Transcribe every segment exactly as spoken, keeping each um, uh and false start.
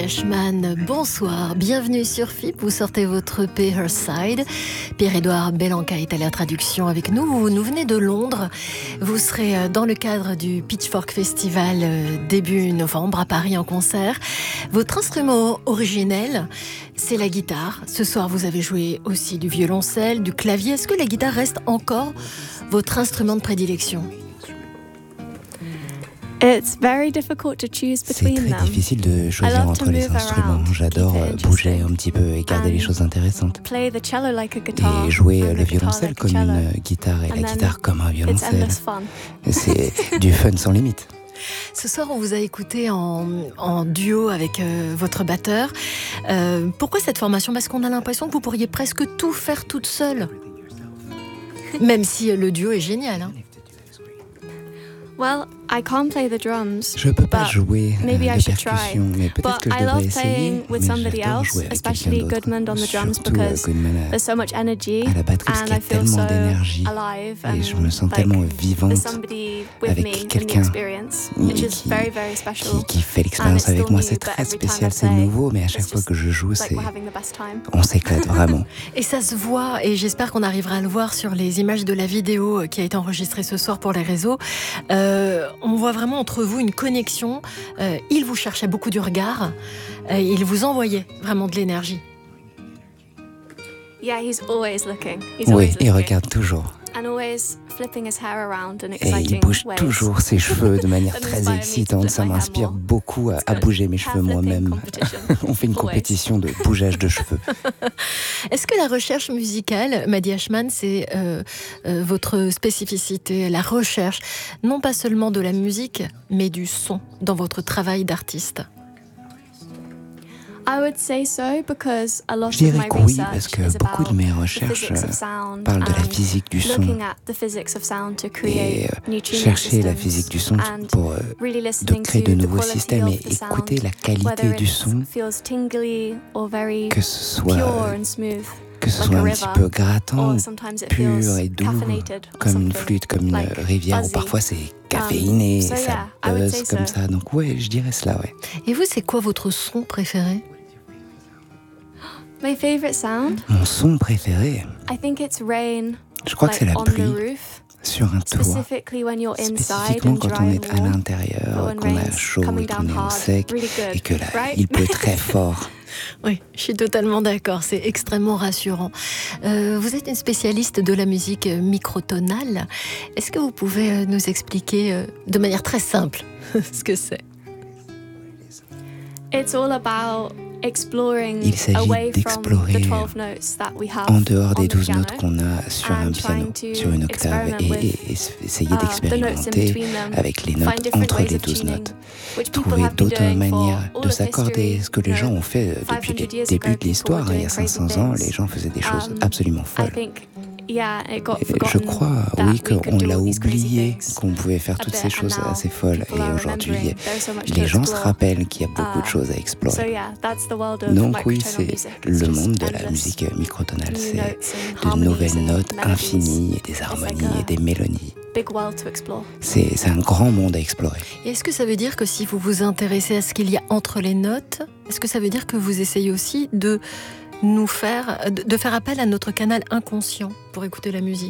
Ashman, bonsoir, bienvenue sur F I P, vous sortez votre E P Her Side. Pierre-Édouard Bellanca est à la traduction avec nous, vous nous venez de Londres, vous serez dans le cadre du Pitchfork Festival début novembre à Paris en concert. Votre instrument originel, c'est la guitare. Ce soir vous avez joué aussi du violoncelle, du clavier, est-ce que la guitare reste encore votre instrument de prédilection ? It's very difficult to choose between C'est très them. difficile de choisir entre les instruments. J'adore bouger un petit peu et garder les choses intéressantes. Play the cello like a guitar, Et jouer and le the guitar violoncelle like a comme cello. une guitare et And la then guitare comme un It's violoncelle. endless fun. C'est du fun sans limite. Ce soir, on vous a écouté en, en duo avec euh, votre batteur. Euh, pourquoi cette formation ? Parce qu'on a l'impression que vous pourriez presque tout faire toute seule. Même si le duo est génial. Hein. Well, I can't play the drums. Je peux pas but jouer euh, maybe I les should try. percussions, mais peut-être But que je I devrais love essayer. playing with Mais somebody j'adore else, jouer avec especially quelqu'un d'autre. Goodman on the drums, Surtout because Goodman à, there's so much energy, à la batterie, parce and qu'il y a I feel tellement so d'énergie. alive, Et and je me sens like tellement there's vivante somebody with avec me in the quelqu'un experience, which is qui, very very special. qui, qui fait l'expérience And it's avec still moi. new, C'est but très every time spécial, I c'est play, nouveau, mais à chaque it's fois just que je joue, like c'est... we're having the best time. on s'éclate vraiment. Et ça se voit, et j'espère qu'on arrivera à le voir sur les images de la vidéo qui a été enregistrée ce soir pour les réseaux. Euh, on voit vraiment entre vous une connexion. Euh, il vous cherchait beaucoup du regard, euh, il vous envoyait vraiment de l'énergie. Yeah, he's always looking. He's Oui, always il looking. regarde toujours. And always flipping his hair around in Et exciting il bouge ways. toujours ses cheveux de manière Ça très m'inspire me to excitante. flip Ça my hair m'inspire more. beaucoup à, à bouger mes Hair cheveux flipping moi-même. competition. On fait une Always. compétition de bougeage de cheveux. Est-ce que la recherche musicale, Maddy Ashman, c'est euh, euh, votre spécificité, la recherche, non pas seulement de la musique, mais du son dans votre travail d'artiste ? I would say so because a lot Je of my dirais que oui, parce research que is beaucoup de about mes the recherches physics of euh, sound parlent de la and physique du son looking at the physics of sound to et create euh, new tuning chercher la systems physique du son and pour euh, really de listening créer to de the nouveaux quality systèmes et of the sound, écouter la qualité whether du it son, feels tingly or very que ce soit, pure euh, and smooth, que ce like soit a un river, petit peu grattant, or sometimes it pur feels et doux, caffeinated or comme une something, flûte, comme une like rivière, ou fuzzy. parfois c'est caféiné, so et ça yeah, I would buzz say comme so. ça. Donc ouais, je dirais cela, ouais. Et vous, c'est quoi votre son préféré ? My favorite sound, Mon son préféré, I think it's rain, je crois like que c'est la on the pluie roof, sur un toit. specifically when you're inside Spécifiquement and quand dry on and est à warm. l'intérieur, But when qu'on a rain's chaud coming et qu'on down est au hard, sec, really good, et que là, right? il pleut très fort. Oui, je suis totalement d'accord, c'est extrêmement rassurant. Euh, vous êtes une spécialiste de la musique microtonale. Est-ce que vous pouvez nous expliquer euh, de manière très simple ce que c'est ? It's all about exploring Il s'agit away from d'explorer the twelve notes that we have en dehors on des the douze piano, notes qu'on a sur un and piano, trying to sur une octave, experiment et, with, et- et essayer uh, the notes in d'expérimenter between them, avec les find notes different entre ways les of douze tuning, notes. which people Trouver have been d'autres doing manières for all de of s'accorder, history. ce que les You gens know, ont fait depuis les five hundred years débuts ago, de l'histoire. people were Il y a doing cinq crazy cents ans, things. les gens faisaient des choses Um, absolument I folles. think, yeah, it got Et je forgotten crois, that oui, we could qu'on do l'a all these crazy oublié, things qu'on pouvait faire a toutes bit, ces and choses now assez folles. people Et are aujourd'hui, remembering there's so much to les gens se explore. rappellent qu'il y a beaucoup de Uh, choses à So explorer. yeah, that's the world of Donc oui, microtonal c'est music. It's le just monde de la endless musique microtonale. new C'est notes and de harmonies nouvelles and notes melodies. infinies, et des harmonies like a et des mélodies. Big world to explore. C'est c'est un grand monde à explorer. Et est-ce que ça veut dire que si vous vous intéressez à ce qu'il y a entre les notes, est-ce que ça veut dire que vous essayez aussi de nous faire, de, de faire appel à notre canal inconscient pour écouter la musique ?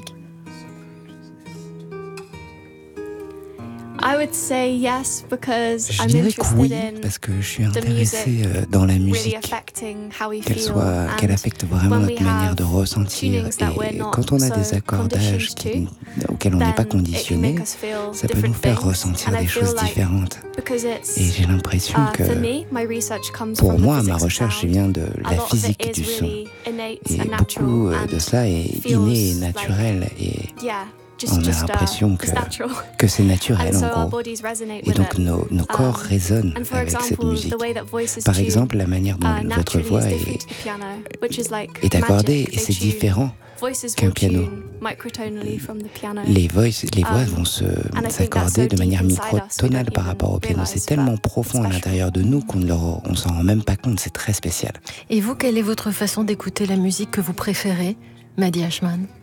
I would say yes because Je I'm dirais que oui, interested in parce que je suis the intéressée music euh, dans la really musique, affecting how we qu'elle feel soit, and qu'elle affecte vraiment when notre we manière have de ressentir. tunings that we're Et not quand on a so des accordages conditioned qui, auxquels on n'est pas then it can conditionné, make us feel ça peut nous different faire things. ressentir And I des feel choses like différentes. because it's Et j'ai l'impression uh, que, for me, my research comes pour from moi, the ma physics of recherche sound. vient de A la lot of it physique is du son. really innate Et and beaucoup natural euh, de and cela est feels inné et like- naturel, et yeah, just, on a just, uh, l'impression just que, natural. que c'est naturel And so en our gros. bodies resonate Et with donc it. nos, nos corps Um, résonnent And for avec cette example, musique. the way that voices Par tune, exemple, la manière dont uh, votre naturally voix is est, different to the piano, which is like est accordée, magic. et They c'est tune. différent. Voices qu'un will piano. tune microtonally from the piano. Les, voice, les voix Um, vont se, and I think s'accorder that's so de manière deep inside us, we microtonale don't par even rapport au piano. realize C'est tellement that profond à it's l'intérieur de nous qu'on ne le- on s'en rend même pas compte. C'est très spécial. Et vous, quelle est votre façon d'écouter la musique que vous préférez, Maddy Ashman ?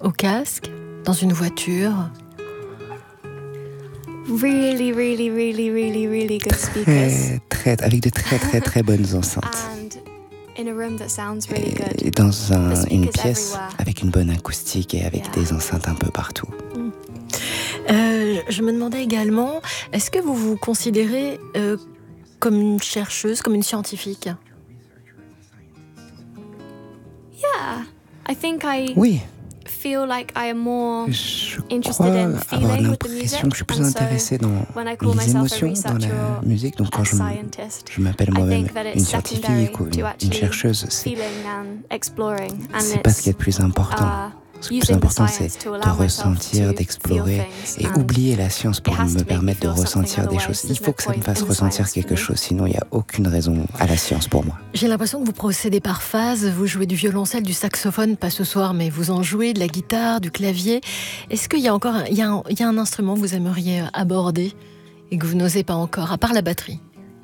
Au casque ? Dans une voiture ? really, really, really, really, really good speakers. Très, très, avec de très, très, très bonnes enceintes. And in a room that sounds really good. Et dans un, une pièce everywhere. avec une bonne acoustique et avec Yeah. des enceintes un peu partout. Euh, je me demandais également, est-ce que vous vous considérez euh, comme une chercheuse, comme une scientifique ? Yeah, I think I Oui, feel like I am more je interested crois in avoir feeling with the l'impression que je suis plus music, and so intéressée dans when I call les myself a émotions dans researcher la or musique. Donc quand a je, me- scientist, je m'appelle I moi-même think that une it's secondary scientifique ou une, to une actually chercheuse, c'est feeling and exploring, and c'est pas ce it's qui est le plus important. uh, Ce qui est le plus using the important, science c'est to de allow myself ressentir, to d'explorer feel things, et and oublier la science pour it has to me make me permettre de feel something ressentir des otherwise. choses. Il There's faut no que ça me point fasse in the ressentir science for quelque me. chose, sinon il n'y a aucune raison à la science pour moi. J'ai l'impression que vous procédez par phase. Vous jouez du violoncelle, du saxophone, pas ce soir, mais vous en jouez, de la guitare, du clavier. Est-ce qu'il y a encore un, il y a un, il y a un instrument que vous aimeriez aborder et que vous n'osez pas encore, à part la batterie ?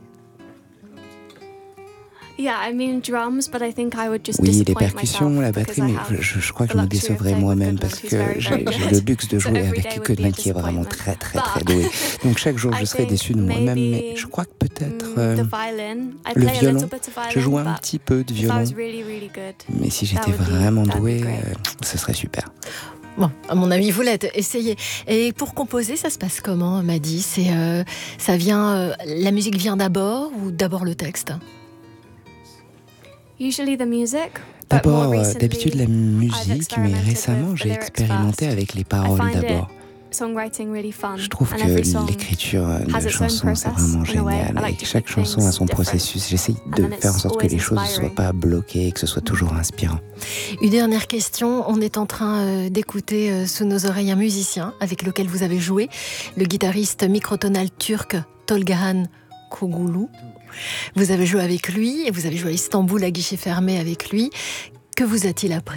Yeah, I mean drums, but I think I would just Oui, les disappoint percussions, myself la because batterie, I mais have je, je crois que the je me luxury of décevrais playing with moi-même Goodman, parce who's que very, j'ai very j'ai good. le luxe de So jouer every avec day would be a Goodman qui est vraiment disappointment. très très très But doué. Donc chaque jour je I serai think déçu de moi-même, mais maybe, je crois que peut-être mm, euh, the violin. I le play a violon. little bit of violin, Je joue un but petit peu de if I violon, was really, really good, mais si that j'étais would be- vraiment that'd be doué, great. euh, ce serait super. Bon, à mon avis, vous l'êtes. Essayez. Et pour composer, ça se passe comment, Maddy ? C'est, euh, ça vient, euh, la musique vient d'abord ou d'abord le texte ? Usually the music, but more D'abord, euh, recently, d'habitude la I've musique, mais experimented récemment with the j'ai lyrics expérimenté first. avec les I paroles find it d'abord. songwriting really fun, Je trouve and que every song l'écriture has de its own chansons, c'est process, vraiment in a way. génial. I like Et to chaque keep chanson a things son different. processus. J'essaye And de then faire en it's sorte que always les choses ne soient inspiring. pas bloquées, que ce soit toujours inspirant. Une dernière question. On est en train euh, d'écouter euh, sous nos oreilles un musicien avec lequel vous avez joué, le guitariste microtonal turc Tolgahan Kogulu. Vous avez joué avec lui et vous avez joué à Istanbul à guichet fermé avec lui. Que vous a-t-il appris ?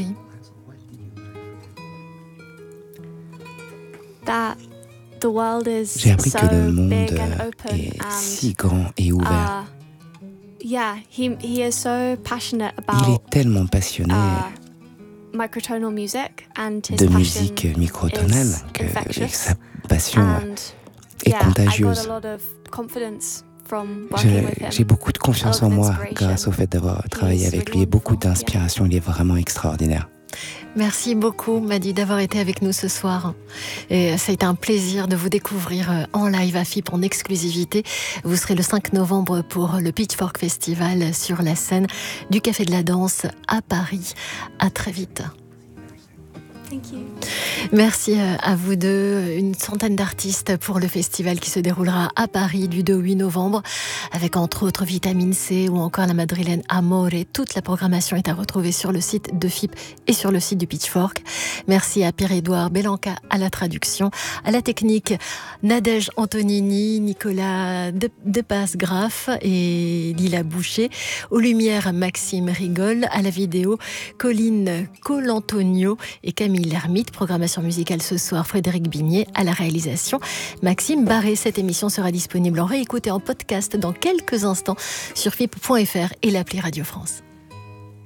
That the world is J'ai appris so que le monde big and open, est and si grand et ouvert. uh, yeah, he he is so passionate Il about est tellement passionné uh, microtonal music, and his de passion musique microtonale is que infectious. sa passion And est yeah, I got contagieuse. a lot of confidence from working J'ai with him. j'ai beaucoup de confiance a en lot of moi inspiration. grâce au fait d'avoir travaillé He's avec really lui et beaucoup wonderful, d'inspiration. Il est vraiment extraordinaire. Merci beaucoup, Maddy, d'avoir été avec nous ce soir. Et ça a été un plaisir de vous découvrir en live à F I P en exclusivité. Vous serez le cinq novembre pour le Pitchfork Festival sur la scène du Café de la Danse à Paris. À très vite. Thank you. Merci à vous deux. Une centaine d'artistes pour le festival qui se déroulera à Paris du deux au huit novembre, avec entre autres Vitamine C ou encore la madrilène Amore. Toute la programmation est à retrouver sur le site de F I P et sur le site du Pitchfork. Merci à Pierre-Édouard Bellanca à la traduction, à la technique Nadège Antonini, Nicolas Depasse-Graff et Lila Boucher, aux lumières Maxime Rigol, à la vidéo Colline Colantonio et Camille Lermite. Programmation musicale ce soir, Frédéric Bignet, à la réalisation Maxime Barré. Cette émission sera disponible en réécoute et en podcast dans quelques instants sur F I P point F R et l'appli Radio France.